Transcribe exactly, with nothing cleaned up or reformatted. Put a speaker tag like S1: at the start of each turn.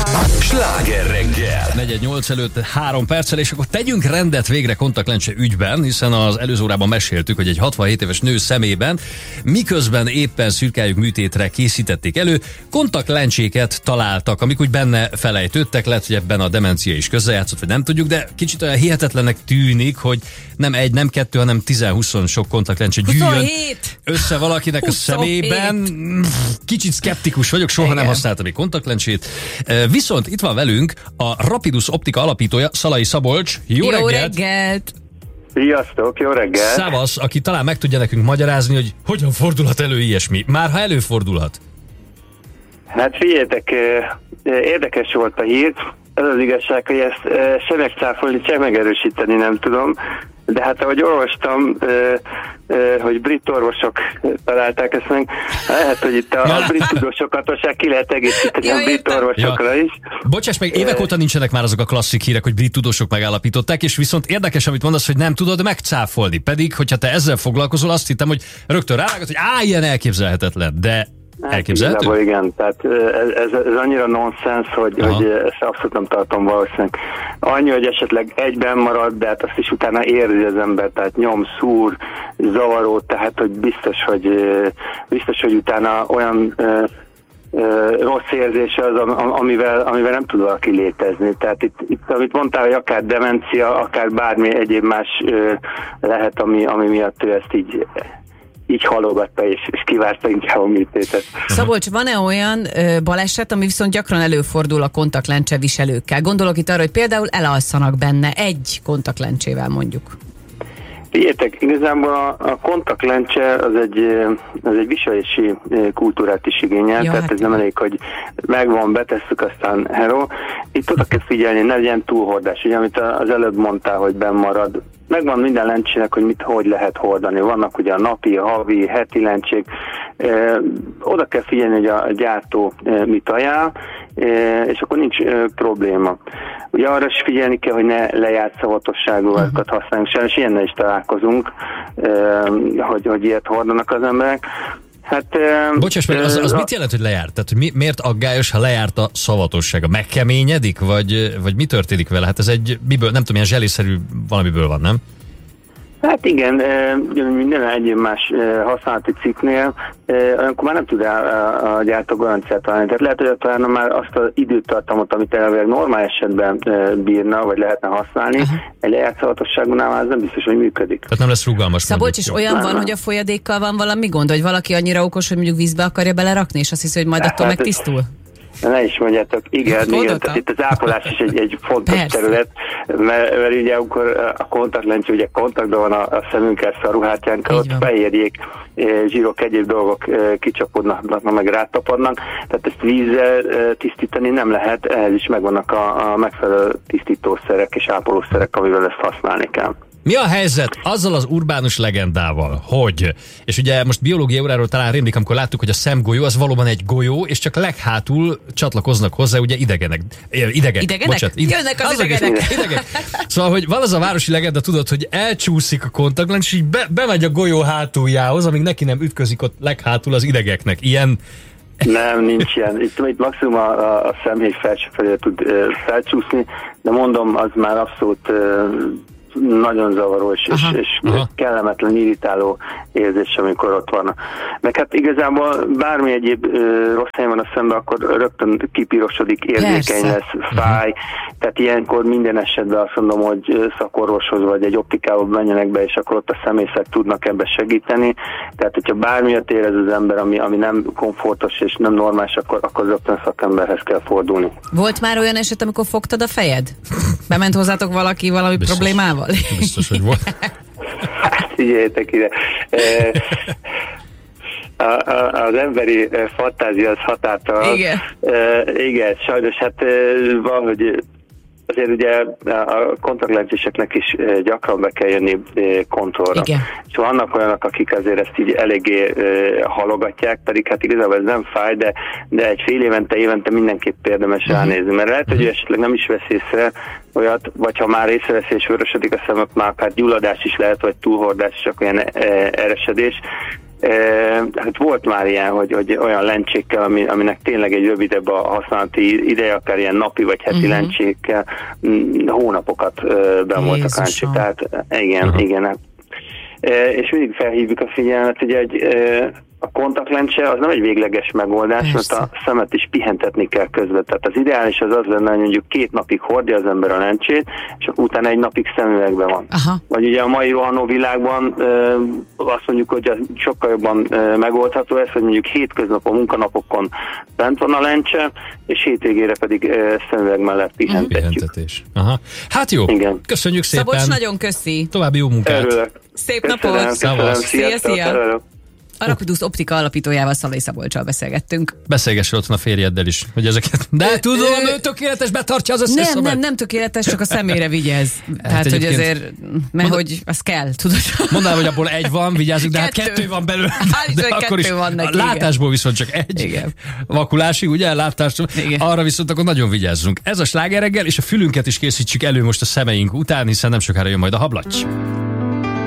S1: Sláger reggel.
S2: negyven nyolc előtt három perccel, és akkor tegyünk rendet végre kontaktlencse ügyben, hiszen az előző órában meséltük, hogy egy hatvanhét éves nő szemében, miközben éppen szürkályuk műtétre készítették elő, kontaktlencséket találtak, amik úgy benne felejtődtek, lehet, hogy ebben a demencia is közrejátszott, vagy nem tudjuk, de kicsit olyan hihetetlennek tűnik, hogy nem egy, nem kettő, hanem tíz-húsz sok kontaktlencse gyűjjön össze valakinek a szemében. Kicsit szkeptikus vagyok, soha Igen. nem használtam még kontaktlencsét. Viszont itt van velünk a Rapidus Optika alapítója, Szalai Szabolcs. Jó,
S3: jó
S2: reggelt!
S3: reggelt!
S4: Sziasztok, jó reggel!
S2: Szávasz, aki talán meg tudja nekünk magyarázni, hogy hogyan fordulhat elő ilyesmi. Már ha előfordulhat.
S4: Hát figyeljetek, érdekes volt a hír. Ez az igazság, hogy ezt se megcáfolni, se megerősíteni nem tudom. De hát ahogy olvastam, hogy brit orvosok találták ezt meg, lehet, hogy itt a, a brit tudósok hatóság ki lehet egészíteni a brit orvosokra ja. is.
S2: Bocsáss meg, évek óta nincsenek már azok a klasszik hírek, hogy brit tudósok megállapították, és viszont érdekes, amit mondasz, hogy nem tudod megcáfolni. Pedig, hogyha te ezzel foglalkozol, azt hittem, hogy rögtön rávágod, hogy á, ilyen elképzelhetetlen, de elképzelhető?
S4: Hát, igen, tehát ez, ez annyira nonsens, hogy, hogy ezt abszolút nem tartom valószínűleg. Annyi, hogy esetleg egyben marad, de hát azt is utána érzi az ember, tehát nyom, szúr, zavaró, tehát hogy biztos, hogy biztos, hogy utána olyan ö, ö, rossz érzése az, amivel, amivel nem tud valaki létezni. Tehát itt, itt amit mondtál, hogy akár demencia, akár bármi egyéb más ö, lehet, ami, ami miatt ő ezt így így halogatta és, és kivárta inkább a műtétet.
S3: Szabolcs, van-e olyan ö, baleset, ami viszont gyakran előfordul a kontaktlencse viselőkkel? Gondolok itt arra, hogy például elalszanak benne egy kontaktlencsével mondjuk.
S4: Figyeljetek, igazából a, a kontaktlencse az egy, az egy viselési kultúrát is igényel, ja, tehát hát ez nem elég, hogy megvan, betesszük, aztán hello. Itt oda kell figyelni, ne legyen túlhordás, ugye, amit az előbb mondtál, hogy benn marad. Megvan minden lencsének, hogy mit, hogy lehet hordani. Vannak ugye a napi, a havi, heti lencsék. E, oda kell figyelni, hogy a, a gyártó e, mit ajánl, e, és akkor nincs e, probléma. Ugye arra is figyelni kell, hogy ne lejárt szavatosságúakat uh-huh. használjunk. Sajnos ilyennel is találkozunk, e, hogy, hogy ilyet hordanak az emberek. Hát,
S2: Bocsáss meg, az, az a... mit jelent, hogy lejárt? Tehát mi, miért aggályos, ha lejárt a szavatossága? Megkeményedik? Vagy, vagy mi történik vele? Hát ez egy, miből, nem tudom, ilyen zseliszerű valamiből van, nem?
S4: Hát igen, minden egyéb más használati cikknél, olyankor már nem tud a, a gyártó garanciát találni. Tehát lehet, hogy talán már azt az időtartamot, amit elvileg normál esetben bírna, vagy lehetne használni, uh-huh. egy lejárt szavatosságunál már ez nem biztos, hogy működik.
S2: Tehát nem lesz rugalmas.
S3: Szabolcs, és olyan van, hogy a folyadékkal van valami gond, hogy valaki annyira okos, hogy mondjuk vízbe akarja belerakni, és azt hiszi, hogy majd attól hát megtisztul?
S4: Ne is mondjátok, igen, igen, tehát itt az ápolás is egy, egy fontos Persze. terület, mert, mert ugye amikor a kontaktlencse, ugye kontaktban van a, a szemünkkel, a ruhátjánkkal, ott fehérjék, zsírok, egyéb dolgok kicsapodnak, meg rátapadnak, tehát ezt vízzel tisztítani nem lehet, ehhez is megvannak a, a megfelelő tisztítószerek és ápolószerek, amivel ezt használni kell.
S2: Mi a helyzet azzal az urbánus legendával, hogy, és ugye most biológiai óráról talán rémlik, amikor láttuk, hogy a szemgolyó az valóban egy golyó, és csak leghátul csatlakoznak hozzá ugye idegenek. Idegek,
S3: idegenek?
S2: bocsánat. Ide,
S3: Jönnek az idegenek.
S2: idegek. Szóval, hogy van az a városi legenda, tudod, hogy elcsúszik a kontaktlencs, és így be, bemegy a golyó hátuljához, amíg neki nem ütközik ott leghátul az idegeknek. Ilyen...
S4: Nem, nincs ilyen. Itt, itt maximum a, a, a szemhéj felső felé tud uh, felcsúszni, de mondom, az már abszolút uh, nagyon zavaros és, és, és kellemetlen, irritáló érzés, amikor ott van. Meg hát igazából bármi egyéb ö, rossz helyen van a szemben, akkor rögtön kipirosodik, érzékeny Persze. lesz, fáj. Uh-huh. Tehát ilyenkor minden esetben azt mondom, hogy szakorvoshoz vagy egy optikába menjenek be, és akkor ott a személyszek tudnak ebbe segíteni. Tehát, hogyha bármilyet érez az ember, ami, ami nem komfortos és nem normális, akkor, akkor rögtön szakemberhez kell fordulni.
S3: Volt már olyan eset, amikor fogtad a fejed? Bement hozzátok valaki valami Biztos. problémával?
S2: Biztos, hogy volt.
S4: Hát figyeljetek ide. A, a, az emberi fantázia az határtalan.
S3: Igen.
S4: E, igen, sajnos hát valahogy azért ugye a kontaktlencséseknek is gyakran be kell jönni kontrollra.
S3: Igen.
S4: És vannak olyanok, akik azért ezt így eléggé halogatják, pedig hát igazából ez nem fáj, de, de egy fél évente, évente mindenképp érdemes uh-huh. ránézni, mert lehet, hogy esetleg nem is vesz észre olyat, vagy ha már észreveszi és vörösödik a szemek, már hát gyulladás is lehet, vagy túlhordás, csak olyan eresedés. Hát volt már ilyen, hogy, hogy olyan lencsékkel, ami, aminek tényleg egy rövidebb a használati ideje, akár ilyen napi vagy heti uh-huh. lencsékkel hónapokat ben voltak lencsék. Tehát igen, uh-huh. igen. És mindig felhívjuk a figyelmet, hogy egy a kontaktlencse az nem egy végleges megoldás, persze, mert a szemet is pihentetni kell közben. Tehát az ideális az az lenne, hogy mondjuk két napig hordja az ember a lencsét, és akkor utána egy napig szemüvegben van. Aha. Vagy ugye a mai rohanó világban ö, azt mondjuk, hogy sokkal jobban ö, megoldható ez, hogy mondjuk hétköznapon, munkanapokon bent van a lencse, és hétvégére pedig ö, szemüveg mellett pihentetjük.
S2: Pihentetés. Aha. Hát jó, igen. Köszönjük szépen.
S3: Szabolcs, nagyon köszi.
S2: További jó munkát.
S4: Örülök.
S3: Szép napot. Szia, szia. A Rapidusz Optika alapítójával, Szalai Szabolccsal beszélgettünk.
S2: Beszélgess otthon a férjeddel is, hogy ezeket... De tudom, ő tökéletes, betartja az összes
S3: Nem,
S2: szabályt.
S3: nem, nem tökéletes, csak a személyre vigyázz. Tehát, hát hogy azért, mert Mond... hogy az kell, tudod.
S2: Mondanám, hogy abból egy van, vigyázzunk, de kettő. hát kettő van belőle. De
S3: kettő
S2: akkor is
S3: van neki,
S2: a látásból igen. Viszont csak egy.
S3: Igen.
S2: Vakulásig, ugye? Látásból. Igen. Arra viszont akkor nagyon vigyázzunk. Ez a Sláger reggel, és a fülünket is készítsük elő most a szemeink után, hiszen nem sokára jön majd a hablaty.